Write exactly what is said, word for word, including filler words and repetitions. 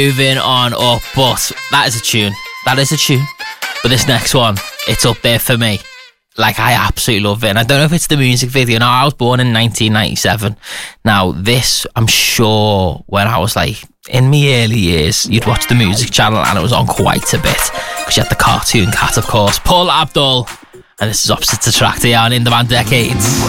Moving on up, but that is a tune. That is a tune. But this next one, it's up there for me. Like, I absolutely love it. And I don't know if it's the music video. Now, I was born in nineteen ninety-seven. Now, this, I'm sure, when I was like in my early years, you'd watch the music channel and it was on quite a bit. Because you had the cartoon cat, of course. Paula Abdul. And this is Opposites Attract here on In Demand Decades.